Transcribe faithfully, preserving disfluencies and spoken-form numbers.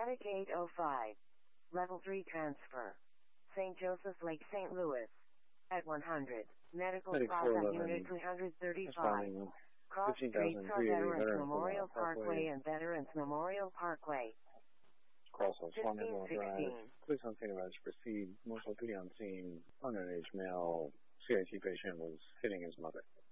Attic eight oh five. Level three transfer. Saint Joseph Lake, Saint Louis. At one hundred. Medical Medical Plaza eleven. Unit three thirty-five. Responding Cross fifteen Streets thousand are three eighty Veterans Veterans Memorial Memorial Parkway Parkway. and Veterans Memorial Parkway. Cross of fifteen Swaneville Drive. sixteen. Please contain advice to proceed. Most of the on scene, underage male C I T patient was hitting his mother.